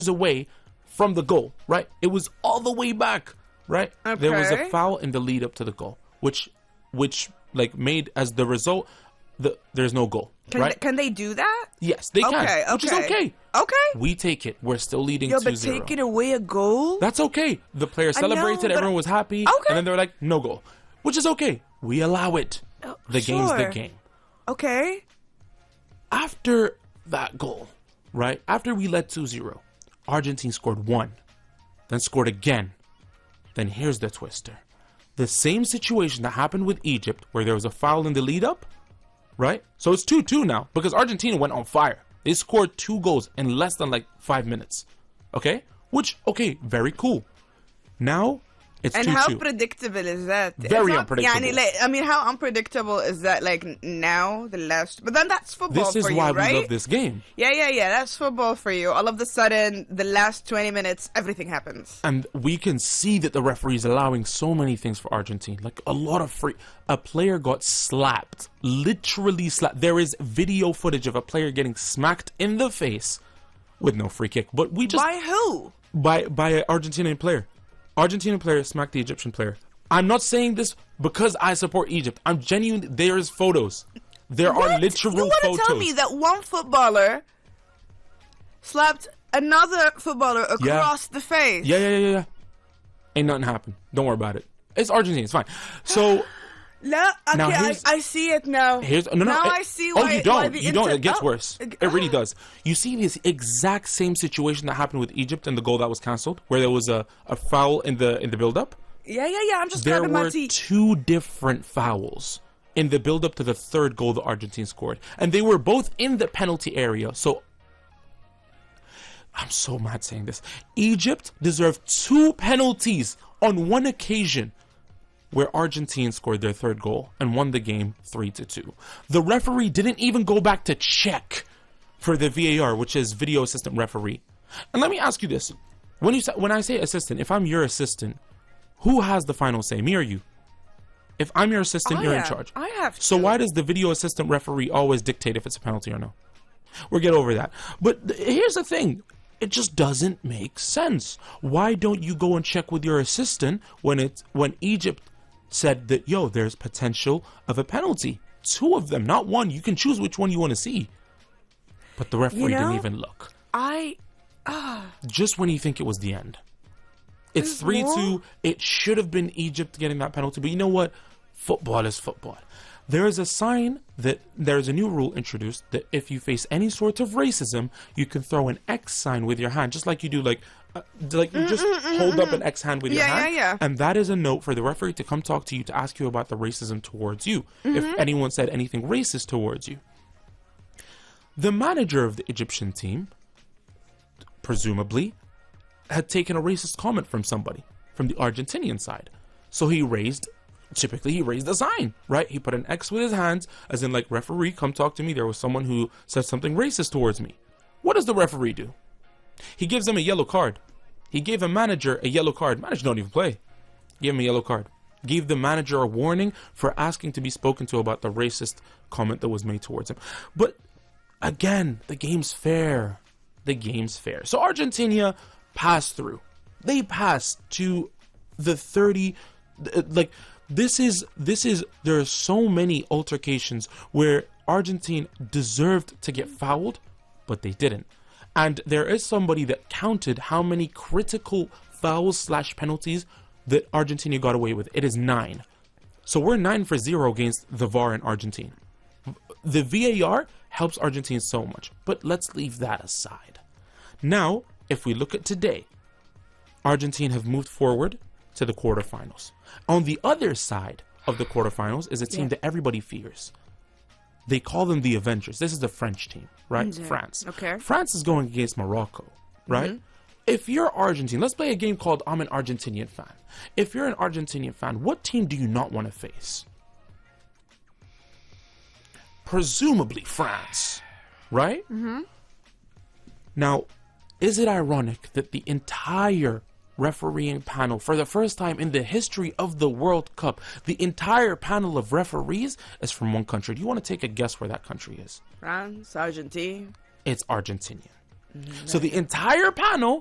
away from the goal, right? It was all the way back, right? Okay. There was a foul in the lead up to the goal, which like made as the result there's no goal, right? Can they do that? Yes, they can, which is okay. Okay. We take it. We're still leading 2-0. But taking away a goal? That's okay. The player celebrated. but- Everyone was happy. Okay. And then they were like, no goal, which is okay. We allow it. The game's the sure. game. Okay. After that goal, right? After we led 2-0, Argentina scored 1, then scored again. Then here's the twister. The same situation that happened with Egypt, where there was a foul in the lead up, right? So it's 2-2 now, because Argentina went on fire. They scored 2 goals in less than like 5 minutes. Okay? Which, okay, very cool. Now, it's 2-2. And how predictable is that? Very It's not- unpredictable. يعني, like, I mean, how unpredictable is that? Like now, the last. But then that's football This is for why you, we right? love this game. Yeah. That's football for you. All of a sudden, the last 20 minutes, everything happens. And we can see that the referee is allowing so many things for Argentina. Like a lot of free. A player got slapped. Literally slapped. There is video footage of a player getting smacked in the face with no free kick. But we just. By who? By an Argentinian player. Argentinian player smacked the Egyptian player. I'm not saying this because I support Egypt. I'm genuine. There's photos. There are What? literal You want photos. to tell me that one footballer slapped another footballer across the face? Yeah. Ain't nothing happened. Don't worry about it. It's Argentina. It's fine. So. No, okay, Now I see it now. Now I see why. you don't. Why the You don't. It gets oh, worse. It really does. You see this exact same situation that happened with Egypt and the goal that was cancelled, where there was a foul in the build-up. Yeah. I'm just There grabbing my were tea. 2 different fouls in the build-up to the 3rd goal that Argentina scored, and they were both in the penalty area. So I'm so mad saying this. Egypt deserved 2 penalties on one occasion, where Argentina scored their 3rd goal and won the game 3-2. The referee didn't even go back to check for the VAR, which is video assistant referee. And let me ask you this. When I say assistant, if I'm your assistant, who has the final say, me or you? If I'm your assistant, you're in charge. I have to. So why does the video assistant referee always dictate if it's a penalty or no? We'll get over that. But here's the thing. It just doesn't make sense. Why don't you go and check with your assistant when Egypt said that, yo, there's potential of a penalty? 2 of them, not 1. You can choose which one you want to see. But the referee didn't even look. Just when you think it was the end. It's 3-2. It should have been Egypt getting that penalty. But you know what? Football is football. There is a sign that there's a new rule introduced that if you face any sort of racism, you can throw an X sign with your hand, just like you do, like you just hold up an X hand with your hand. Yeah. And that is a note for the referee to come talk to you, to ask you about the racism towards you. If anyone said anything racist towards you. The manager of the Egyptian team, presumably, had taken a racist comment from somebody from the Argentinian side. So he raised a sign, right? He put an X with his hands, as in like, referee, come talk to me. There was someone who said something racist towards me. What does the referee do? He gives him a yellow card. He gave a manager a yellow card. Manager don't even play. Gave him a yellow card. Gave the manager a warning for asking to be spoken to about the racist comment that was made towards him. But again, the game's fair. The game's fair. So Argentina passed through. They passed to the 30. There are so many altercations where Argentina deserved to get fouled, but they didn't. And there is somebody that counted how many critical fouls/penalties that Argentina got away with. It is 9. So we're 9-0 against the VAR in Argentina. The VAR helps Argentina so much, but let's leave that aside. Now, if we look at today, Argentina have moved forward to the quarterfinals. On the other side of the quarterfinals is a team that everybody fears. They call them the Avengers. This is the French team, right? France. Okay. France is going against Morocco, right? If you're Argentine, let's play a game called I'm an Argentinian fan. If you're an Argentinian fan, what team do you not want to face? Presumably France, right? Now, is it ironic that the entire refereeing panel, for the first time in the history of the World Cup, the entire panel of referees is from one country? Do you want to take a guess where that country is? France, Argentina. It's Argentinian. So the entire panel